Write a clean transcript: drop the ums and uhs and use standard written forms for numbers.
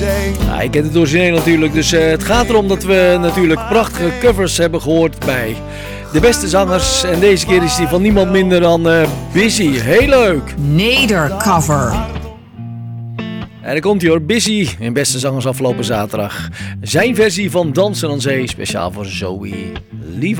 zee. Ja, je kent het origineel natuurlijk, dus het gaat erom dat we natuurlijk prachtige covers hebben gehoord bij de beste zangers. En deze keer is die van niemand minder dan Busy. Heel leuk! Nedercover. En daar komt hij hoor, Busy, in beste zangers afgelopen zaterdag. Zijn versie van Dansen aan Zee, speciaal voor Zoe Levi.